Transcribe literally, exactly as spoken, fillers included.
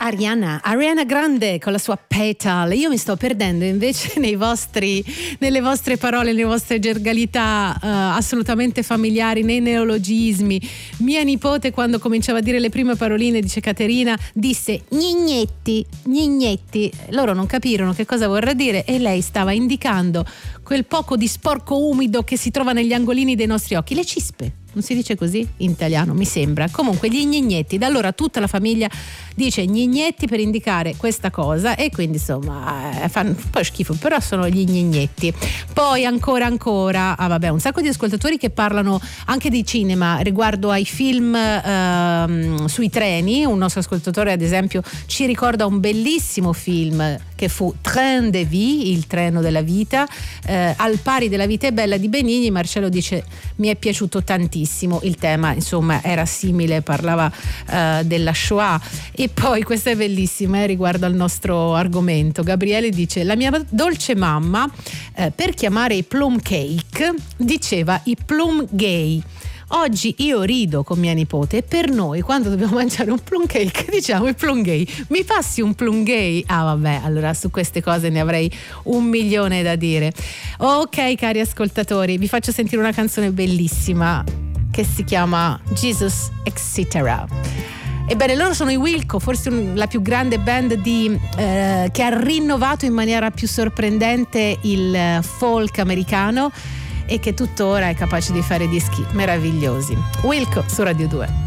Ariana, Ariana Grande con la sua Petal. Io mi sto perdendo invece nei vostri, nelle vostre parole, nelle vostre gergalità uh, assolutamente familiari, nei neologismi. Mia nipote, quando cominciava a dire le prime paroline, dice Caterina, disse gnignetti, gnignetti. Loro non capirono che cosa vorrà dire e lei stava indicando quel poco di sporco umido che si trova negli angolini dei nostri occhi, le cispe. Non si dice così in italiano, mi sembra. Comunque gli gnignetti, da allora tutta la famiglia dice gnignetti per indicare questa cosa e quindi insomma eh, fanno un po' schifo, però sono gli gnignetti. Poi ancora ancora, ah vabbè, un sacco di ascoltatori che parlano anche di cinema riguardo ai film ehm, sui treni. Un nostro ascoltatore ad esempio ci ricorda un bellissimo film che fu Train de Vie, il treno della vita, eh, al pari della vita è bella di Benigni. Marcello dice mi è piaciuto tantissimo, il tema insomma era simile, parlava eh, della Shoah. E poi questa è bellissima, eh, riguardo al nostro argomento. Gabriele dice la mia dolce mamma eh, per chiamare i plum cake diceva i plum gay. Oggi io rido con mia nipote e per noi quando dobbiamo mangiare un plum cake diciamo il plum gay. Mi passi un plum gay? Ah vabbè, allora su queste cose ne avrei un milione da dire. Ok cari ascoltatori, vi faccio sentire una canzone bellissima che si chiama Jesus Etc. Ebbene, loro sono i Wilco, forse un, la più grande band di, eh, che ha rinnovato in maniera più sorprendente il folk americano e che tuttora è capace di fare dischi meravigliosi. Wilco su Radio due.